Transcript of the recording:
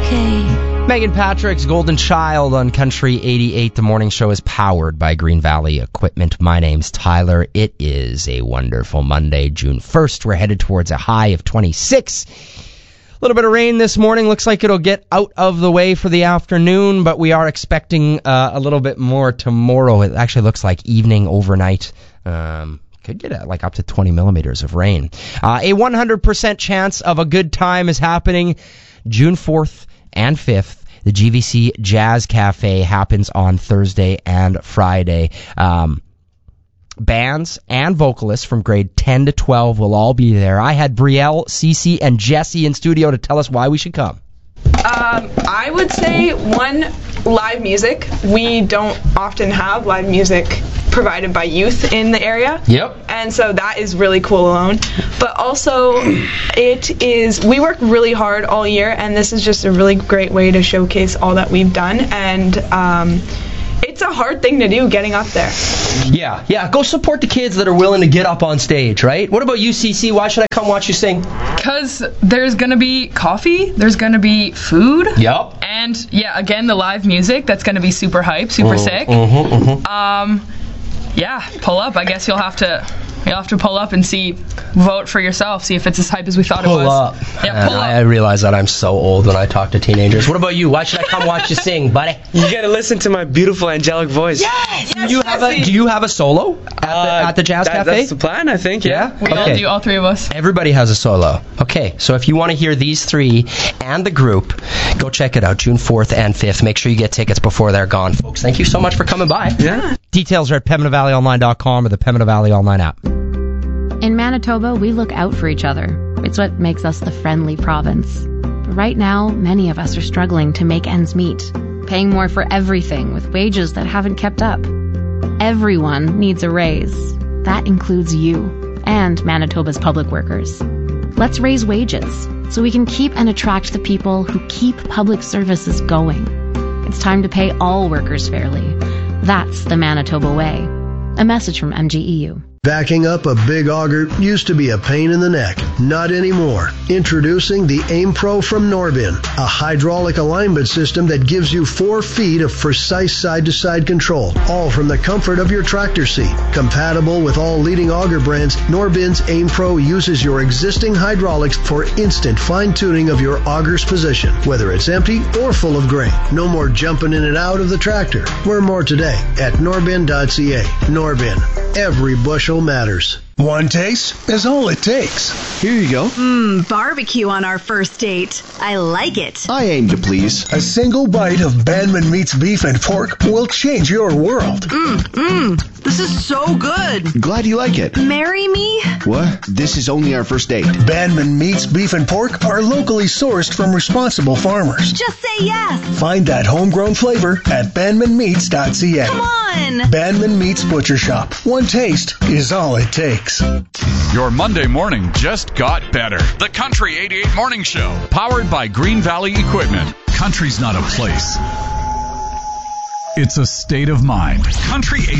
okay. Megan Patrick's Golden Child on Country 88. The morning show is powered by Green Valley Equipment. My name's Tyler. It is a wonderful Monday, June 1st. We're headed towards a high of 26. A little bit of rain this morning. Looks like it'll get out of the way for the afternoon, but we are expecting a little bit more tomorrow. It actually looks like evening, overnight. Could get like up to 20 millimeters of rain. A 100% chance of a good time is happening June 4th and 5th. The GVC Jazz Cafe happens on Thursday and Friday. Bands and vocalists from grade 10 to 12 will all be there. I had Brielle, Cece, and Jesse in studio to tell us why we should come. I would say, one, live music. We don't often have live music provided by youth in the area. Yep. And so that is really cool alone. But also, we work really hard all year, and this is just a really great way to showcase all that we've done. And it's a hard thing to do, getting up there. Yeah. Go support the kids that are willing to get up on stage, right? What about you, CC? Why should I come watch you sing? Because there's going to be coffee, there's going to be food. Yep. And, yeah, again, the live music, that's going to be super hype, super sick. Yeah, pull up. I guess you'll have to pull up and vote for yourself, see if it's as hype as we thought it was. Pull up. Yeah, pull up. I realize that I'm so old when I talk to teenagers. What about you? Why should I come watch you sing, buddy? You gotta listen to my beautiful angelic voice. Yes! Do you have a solo at the Jazz Cafe? That's the plan, I think, yeah. We all do, all three of us. Everybody has a solo. Okay, so if you want to hear these three and the group, go check it out, June 4th and 5th. Make sure you get tickets before they're gone, folks. Thank you so much for coming by. Yeah. Details are at PembinaValleyOnline.com or the Pembina Valley Online app. In Manitoba, we look out for each other. It's what makes us the friendly province. But right now, many of us are struggling to make ends meet, paying more for everything with wages that haven't kept up. Everyone needs a raise. That includes you and Manitoba's public workers. Let's raise wages so we can keep and attract the people who keep public services going. It's time to pay all workers fairly. That's the Manitoba way. A message from MGEU. Backing up a big auger used to be a pain in the neck. Not anymore. Introducing the AIM Pro from Norbin, a hydraulic alignment system that gives you 4 feet of precise side-to-side control, all from the comfort of your tractor seat. Compatible with all leading auger brands, Norbin's AIM Pro uses your existing hydraulics for instant fine-tuning of your auger's position, whether it's empty or full of grain. No more jumping in and out of the tractor. Learn more today at norbin.ca. Norbin. Every bushel matters. One taste is all it takes. Here you go. Barbecue on our first date. I like it. I aim to please. A single bite of Bandman Meats beef and pork will change your world. This is so good. Glad you like it. Marry me? What? This is only our first date. Bandman Meats beef and pork are locally sourced from responsible farmers. Just say yes. Find that homegrown flavor at bandmanmeats.ca. Come on. Bandman Meats Butcher Shop. One taste is all it takes. Your Monday morning just got better. The Country 88 Morning Show, powered by Green Valley Equipment. Country's not a place. It's a state of mind. Country 88.